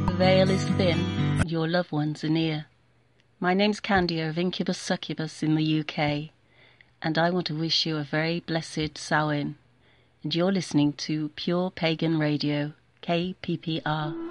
The veil is thin, and your loved ones are near. My name's Candia of Incubus Succubus in the UK, and I want to wish you a very blessed Samhain. And you're listening to Pure Pagan Radio, KPPR.